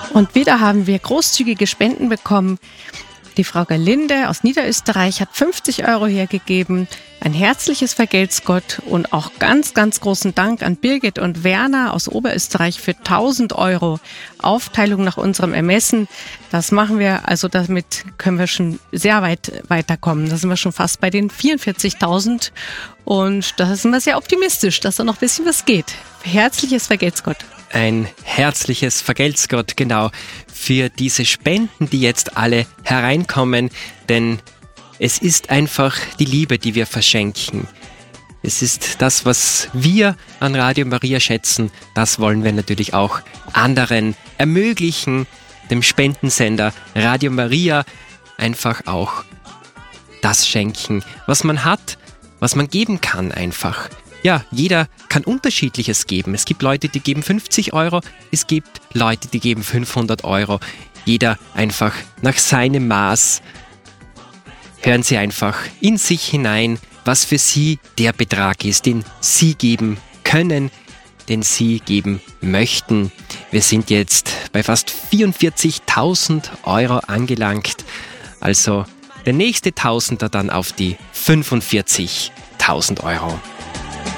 Und wieder haben wir großzügige Spenden bekommen. Die Frau Gerlinde aus Niederösterreich hat 50 € hergegeben. Ein herzliches Vergelt's Gott und auch ganz, ganz großen Dank an Birgit und Werner aus Oberösterreich für 1.000 €. Aufteilung nach unserem Ermessen. Das machen wir, also damit können wir schon sehr weit weiterkommen. Da sind wir schon fast bei den 44.000 und da sind wir sehr optimistisch, dass da noch ein bisschen was geht. Herzliches Vergelt's Gott. Ein herzliches Vergelt's Gott, genau, für diese Spenden, die jetzt alle hereinkommen, denn es ist einfach die Liebe, die wir verschenken. Es ist das, was wir an Radio Maria schätzen, das wollen wir natürlich auch anderen ermöglichen, dem Spendensender Radio Maria einfach auch das schenken, was man hat, was man geben kann einfach. Ja, jeder kann Unterschiedliches geben. Es gibt Leute, die geben 50 €, es gibt Leute, die geben 500 €. Jeder einfach nach seinem Maß. Hören Sie einfach in sich hinein, was für Sie der Betrag ist, den Sie geben können, den Sie geben möchten. Wir sind jetzt bei fast 44.000 € angelangt. Also der nächste Tausender dann auf die 45.000 €.